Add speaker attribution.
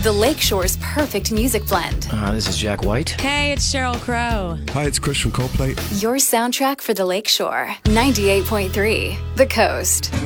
Speaker 1: The Lakeshore's perfect music blend.
Speaker 2: This is Jack White.
Speaker 3: Hey, it's Sheryl Crow.
Speaker 4: Hi, it's Chris from Coldplay.
Speaker 1: Your soundtrack for the Lakeshore. 98.3 The Coast.